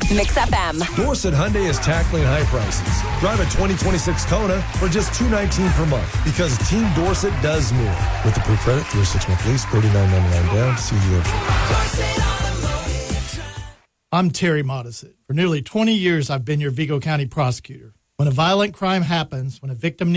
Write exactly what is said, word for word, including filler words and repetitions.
Mix F M. Dorset Hyundai is tackling high prices. Drive a twenty twenty-six Kona for just two hundred nineteen dollars per month because Team Dorset does more. With approved credit, three or six month lease, thirty-nine ninety-nine down. See you I'm Terry Modisett. For nearly twenty years, I've been your Vigo County prosecutor. When a violent crime happens, when a victim